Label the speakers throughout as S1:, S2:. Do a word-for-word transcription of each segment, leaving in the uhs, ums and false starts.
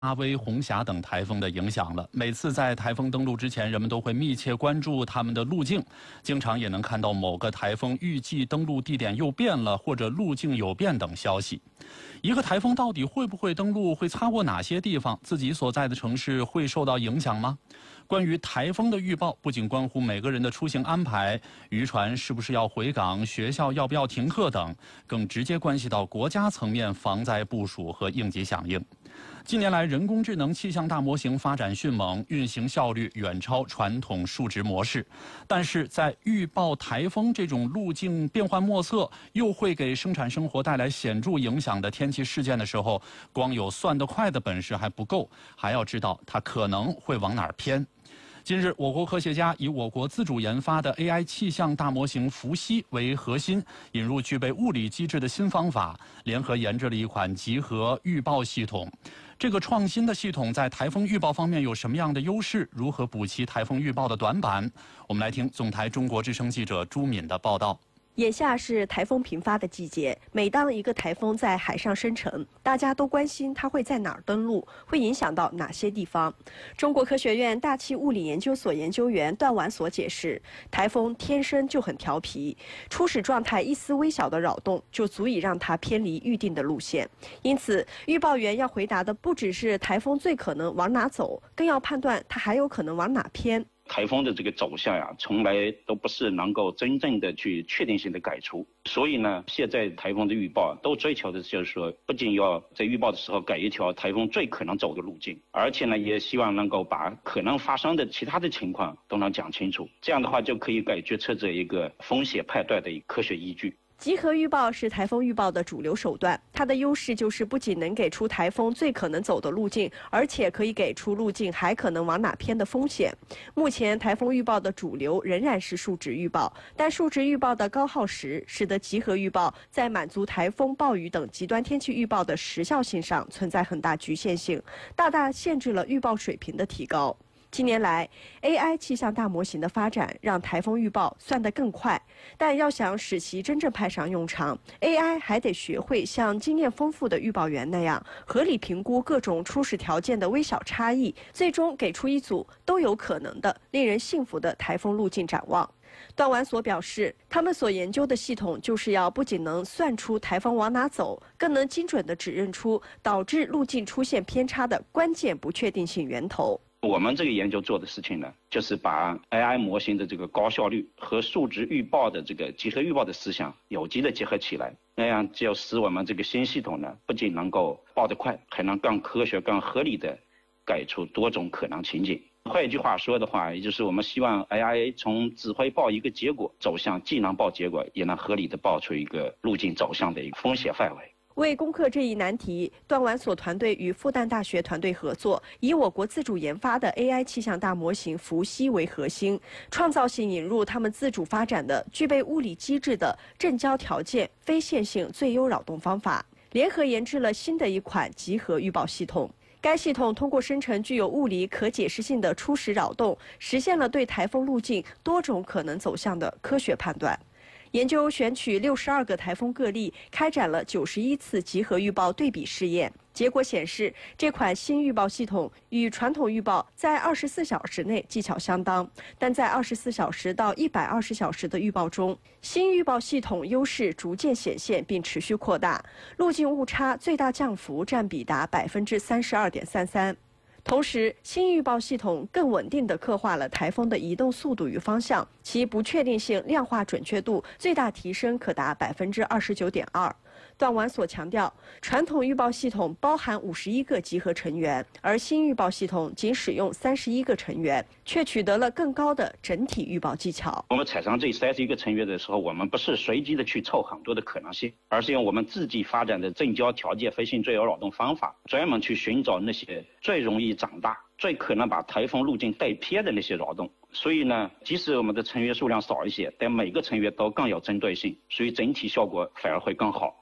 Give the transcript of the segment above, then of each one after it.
S1: 阿威、红霞等台风的影响了。每次在台风登陆之前，人们都会密切关注它们的路径，经常也能看到某个台风预计登陆地点又变了，或者路径有变等消息。一个台风到底会不会登陆，会擦过哪些地方，自己所在的城市会受到影响吗？关于台风的预报，不仅关乎每个人的出行安排，渔船是不是要回港，学校要不要停课等，更直接关系到国家层面防灾部署和应急响应。近年来，人工智能气象大模型发展迅猛，运行效率远超传统数值模式。但是在预报台风这种路径变幻莫测，又会给生产生活带来显著影响的天气事件的时候，光有算得快的本事还不够，还要知道它可能会往哪儿偏。近日，我国科学家以我国自主研发的 A I 气象大模型伏羲为核心，引入具备物理机制的新方法，联合研制了一款集合预报系统。这个创新的系统在台风预报方面有什么样的优势？如何补齐台风预报的短板？我们来听总台中国之声记者朱敏的报道。
S2: 眼下是台风频发的季节，每当一个台风在海上生成，大家都关心它会在哪儿登陆，会影响到哪些地方。中国科学院大气物理研究所研究员段完所解释，台风天生就很调皮，初始状态一丝微小的扰动就足以让它偏离预定的路线。因此，预报员要回答的不只是台风最可能往哪走，更要判断它还有可能往哪偏。
S3: 台风的这个走向呀，从来都不是能够真正的去确定性的改出，所以呢，现在台风的预报都追求的就是说，不仅要在预报的时候改一条台风最可能走的路径，而且呢，也希望能够把可能发生的其他的情况都能讲清楚，这样的话就可以给决策者一个风险判断的科学依据。
S2: 集合预报是台风预报的主流手段，它的优势就是不仅能给出台风最可能走的路径，而且可以给出路径还可能往哪偏的风险。目前台风预报的主流仍然是数值预报，但数值预报的高耗时，使得集合预报在满足台风、暴雨等极端天气预报的时效性上存在很大局限性，大大限制了预报水平的提高。近年来 ，A I 气象大模型的发展让台风预报算得更快，但要想使其真正派上用场 ，A I 还得学会像经验丰富的预报员那样，合理评估各种初始条件的微小差异，最终给出一组都有可能的、令人信服的台风路径展望。段完所表示，他们所研究的系统就是要不仅能算出台风往哪走，更能精准地指认出导致路径出现偏差的关键不确定性源头。
S3: 我们这个研究做的事情呢，就是把 A I 模型的这个高效率和数值预报的这个集合预报的思想有机的结合起来，那样就使我们这个新系统呢，不仅能够报得快，还能更科学、更合理的改出多种可能情景。换一句话说的话，也就是我们希望 A I 从只会报一个结果走向既能报结果，也能合理的报出一个路径走向的一个风险范围。
S2: 为攻克这一难题，段完所团队与复旦大学团队合作，以我国自主研发的 A I 气象大模型伏羲为核心，创造性引入他们自主发展的具备物理机制的正交条件非线性最优扰动方法，联合研制了新的一款集合预报系统。该系统通过生成具有物理可解释性的初始扰动，实现了对台风路径多种可能走向的科学判断。研究选取六十二个台风个例，开展了九十一次集合预报对比试验。结果显示，这款新预报系统与传统预报在二十四小时内技巧相当，但在二十四小时到一百二十小时的预报中，新预报系统优势逐渐显现并持续扩大，路径误差最大降幅占比达百分之三十二点三三。同时，新预报系统更稳定地刻画了台风的移动速度与方向，其不确定性量化准确度最大提升可达百分之二十九点二。段完所强调，传统预报系统包含五十一个集合成员，而新预报系统仅使用三十一个成员，却取得了更高的整体预报技巧。
S3: 我们采上这三十一个成员的时候，我们不是随机的去凑很多的可能性，而是用我们自己发展的正交条件非线最优扰动方法，专门去寻找那些最容易长大、最可能把台风路径带偏的那些扰动。所以呢，即使我们的成员数量少一些，但每个成员都更有针对性，所以整体效果反而会更好。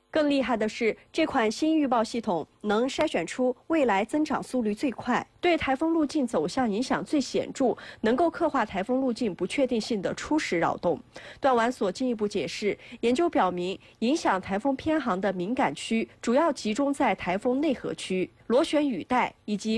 S2: 更厉害的是，这款新预报系统能筛选出未来增长速率最快、对台风路径走向影响最显著、能够刻画台风路径不确定性的初始扰动。段完所进一步解释，研究表明，影响台风偏航的敏感区主要集中在台风内核区、螺旋雨带以及